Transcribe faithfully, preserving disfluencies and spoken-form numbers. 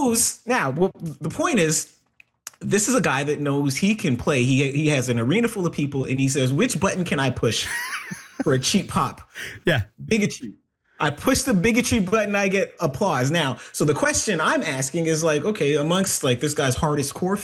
knows now. Well, the point is, this is a guy that knows he can play. He he has an arena full of people, and he says, "Which button can I push for a cheap pop?" Yeah, bigotry. I push the bigotry button, I get applause. Now, so the question I'm asking is like, okay, amongst like this guy's hardest core